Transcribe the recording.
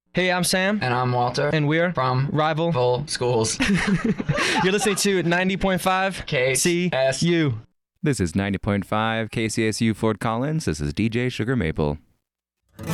Hey, I'm Sam. And I'm Walter. And we're from Rival Schools. You're listening to 90.5 KCSU. CSU. This is 90.5 KCSU Fort Collins. This is DJ Sugar Maple.